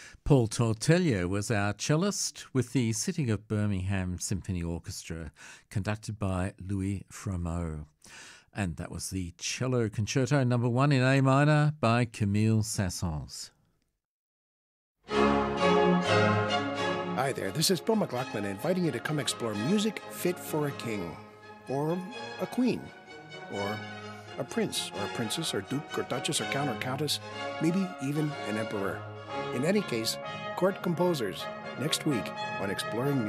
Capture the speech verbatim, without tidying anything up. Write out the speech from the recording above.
Paul Tortellio was our cellist with the City of Birmingham Symphony Orchestra, conducted by Louis Fromeau. And that was the Cello Concerto number one in A minor by Camille Saint-Saëns. Hi there, this is Bill McLaughlin inviting you to come explore music fit for a king, or a queen, or a prince, or a princess, or duke, or duchess, or count, or countess, maybe even an emperor. In any case, court composers, next week on Exploring